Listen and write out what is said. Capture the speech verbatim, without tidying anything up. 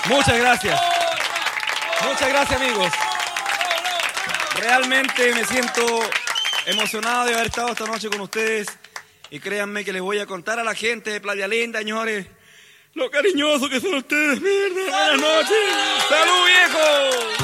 Muchas gracias. Muchas gracias, amigos. Realmente me siento emocionado de haber estado esta noche con ustedes. Y créanme que les voy a contar a la gente de Playa Linda, señores, lo cariñosos que son ustedes. Mierda. Buenas noches. ¡Salud, viejo!